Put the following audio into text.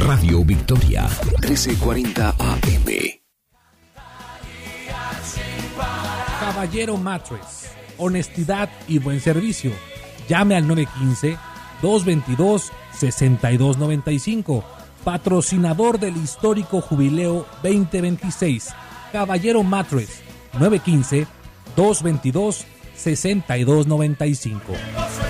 Radio Victoria, 1340 AM. Caballero Mattress, honestidad y buen servicio. Llame al 915-222-6295. Patrocinador del histórico Jubileo 2026. Caballero Mattress, 915-222-6295.